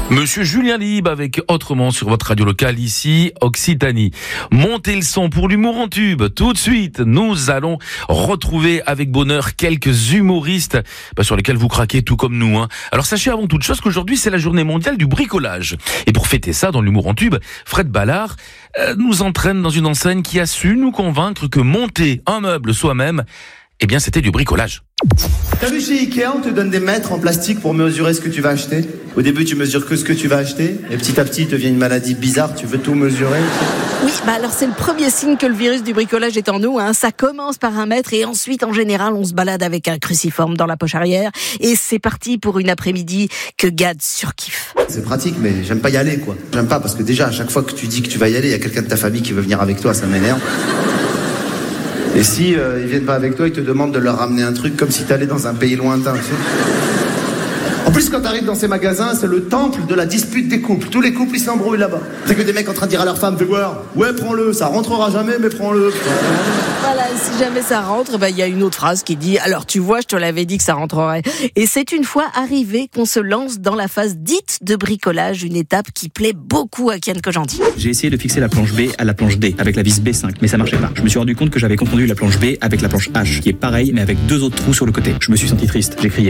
Monsieur Julien Libre avec Autrement sur votre radio locale ici, Occitanie. Montez le son pour l'humour en tube. Tout de suite, nous allons retrouver avec bonheur quelques humoristes sur lesquels vous craquez tout comme nous. Alors sachez avant toute chose qu'aujourd'hui c'est la journée mondiale du bricolage. Et pour fêter ça dans l'humour en tube, Fred Ballard nous entraîne dans une enseigne qui a su nous convaincre que monter un meuble soi-même, c'était du bricolage. T'as vu chez Ikea, on te donne des mètres en plastique pour mesurer ce que tu vas acheter. Au début, tu mesures que ce que tu vas acheter, et petit à petit, il te vient une maladie bizarre, tu veux tout mesurer. Oui, alors c'est le premier signe que le virus du bricolage est en nous. Ça commence par 1 mètre et ensuite, en général, on se balade avec un cruciforme dans la poche arrière. Et c'est parti pour une après-midi que Gad surkiffe. C'est pratique, mais j'aime pas y aller, quoi. J'aime pas parce que déjà, à chaque fois que tu dis que tu vas y aller, il y a quelqu'un de ta famille qui veut venir avec toi, ça m'énerve. Et si ils viennent pas avec toi, ils te demandent de leur ramener un truc comme si t'allais dans un pays lointain. Tu sais. En plus, quand t'arrives dans ces magasins, c'est le temple de la dispute des couples. Tous les couples, ils s'embrouillent là-bas. C'est que des mecs en train de dire à leur femme, fais voir, ouais, prends-le, ça rentrera jamais, mais prends-le. Voilà, si jamais ça rentre, il y a une autre phrase qui dit « Alors tu vois, je te l'avais dit que ça rentrerait ». Et c'est une fois arrivé qu'on se lance dans la phase dite de bricolage, une étape qui plaît beaucoup à Kian Kojandi. J'ai essayé de fixer la planche B à la planche D avec la vis B5, mais ça marchait pas. Je me suis rendu compte que j'avais confondu la planche B avec la planche H, qui est pareil, mais avec 2 autres trous sur le côté. Je me suis senti triste, j'ai crié.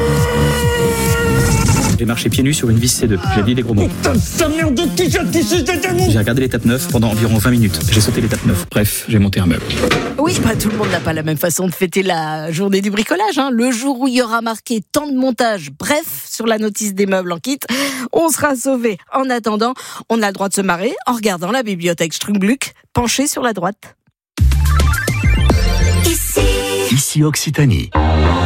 J'ai marché pieds nus sur une vis C2. J'ai dit des gros mots. J'ai regardé l'étape 9 pendant environ 20 minutes. J'ai sauté l'étape 9. Bref, j'ai monté un meuble. Oui, tout le monde n'a pas la même façon de fêter la journée du bricolage. Le jour où il y aura marqué temps de montage, bref, sur la notice des meubles en kit, on sera sauvé. En attendant, on a le droit de se marrer en regardant la bibliothèque Strungbluck penchée sur la droite. Ici Occitanie.